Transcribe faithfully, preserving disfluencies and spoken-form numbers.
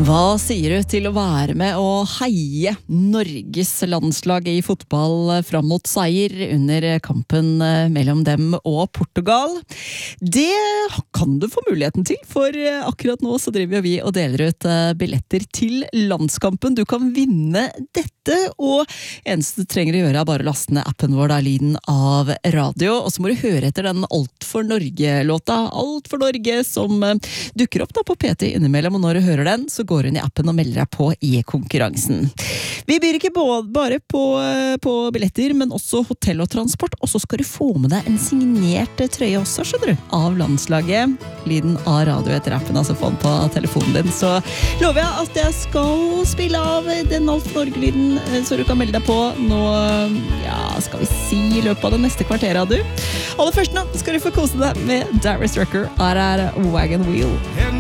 Hva sier du til å være med og heie Norges landslag i fotball fram mot seier under kampen mellom dem og Portugal? Det kan du få muligheten til, for akkurat nå så driver vi og deler ut billetter til landskampen. Du kan vinne dette, og eneste du trenger å gjøre er bare å laste ned appen vår, der lyden av radio, og så må du høre etter den Alt for Norge-låta, Alt for Norge, som dukker opp da på P T innimellom, og når du hører den, så går hun i appen og melder deg på i konkurransen. Vi byr ikke bare på, på billetter, men også hotell og transport, og så skal du få med deg en signert trøye også, skjønner du, av landslaget. Lyden av radio etter appen, altså få den på telefonen din. Så lover jeg at jeg skal spille av den Alt for Norge-lyden, så du kan melde deg på nå, ja, skal vi si, i løpet av det neste kvarteret, du. Aller først nå skal du få kose deg med Darius Rucker. Her er Wagon Wheel.